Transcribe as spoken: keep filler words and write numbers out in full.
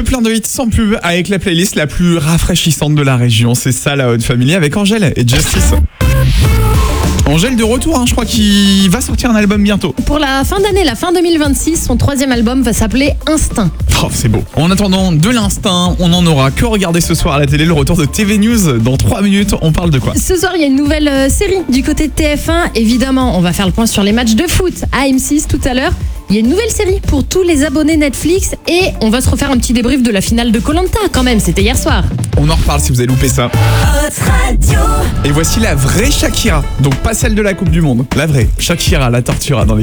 plein de hits sans pub avec la playlist la plus rafraîchissante de la région. C'est ça la Haute Family avec Angèle et Justice. Angèle de retour, hein, je crois qu'il va sortir un album bientôt. Pour la fin d'année, la fin deux mille vingt-six, son troisième album va s'appeler Instinct. Oh, c'est beau. En attendant, de l'instinct, on en aura que regarder ce soir à la télé, le retour de T V News. Dans trois minutes, on parle de quoi? Ce soir, il y a une nouvelle euh, série du côté de T F un. Évidemment, on va faire le point sur les matchs de foot à M six tout à l'heure. Il y a une nouvelle série pour tous les abonnés Netflix et on va se refaire un petit débrief de la finale de Koh-Lanta quand même, c'était hier soir. On en reparle si vous avez loupé ça. Et voici la vraie Shakira, donc pas celle de la Coupe du Monde, la vraie Shakira, la tortura dans les